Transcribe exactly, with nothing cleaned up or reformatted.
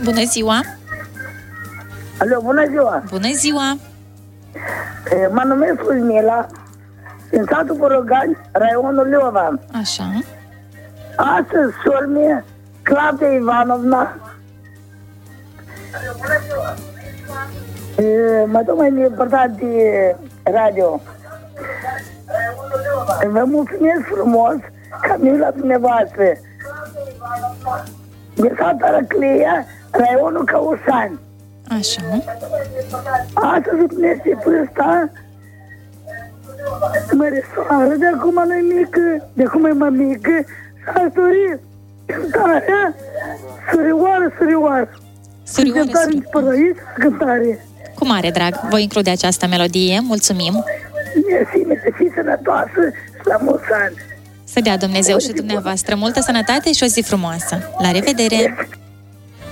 Bună ziua! Alo, bună ziua! Bună ziua! Mă numesc Cuzmila, în satul Borogani, raionul Leovan. Așa. Astăzi, sora mea, Claudia Ivanovna, mă duc mai depărtat de radio. Vă mulțumesc frumos că am venit la dumneavoastră. De satul Arăcleia, raionul Căusani. Așa. Astăzi împlinește vârsta mărisoară, de acum nu-i mică, de acum e mai mică, s-a dorit cântarea Surioară, Surioară. Surioară, Cântare Surioară. aici, cântare. Cu mare drag, voi include această melodie, mulțumim. Mersi, mersi, fii sănătoasă și la mulți ani. Să dea Dumnezeu și dumneavoastră multă sănătate și o zi frumoasă. La revedere!